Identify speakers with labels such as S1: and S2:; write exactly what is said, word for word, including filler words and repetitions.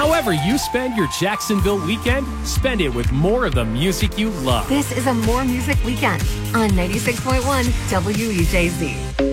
S1: However you spend your Jacksonville weekend, spend it with more of the music you love.
S2: This is a More Music Weekend on ninety-six point one W E J Z.